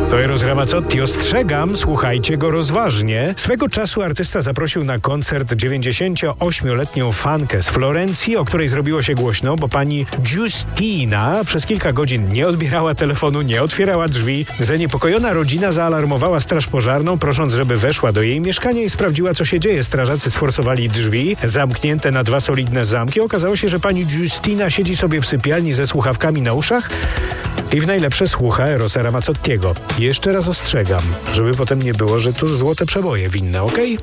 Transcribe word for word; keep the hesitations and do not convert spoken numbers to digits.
To Eros Ramazzotti. Ostrzegam, słuchajcie go rozważnie. Swego czasu artysta zaprosił na koncert dziewięćdziesięcioośmioletnią fankę z Florencji, o której zrobiło się głośno, bo pani Giustina przez kilka godzin nie odbierała telefonu, nie otwierała drzwi. Zaniepokojona rodzina zaalarmowała straż pożarną, prosząc, żeby weszła do jej mieszkania i sprawdziła, co się dzieje. Strażacy sforsowali drzwi, zamknięte na dwa solidne zamki. Okazało się, że pani Giustina siedzi sobie w sypialni ze słuchawkami na uszach i w najlepsze słucha Erosa Ramazzottiego. Jeszcze raz ostrzegam, żeby potem nie było, że tu złote przeboje winne, okej?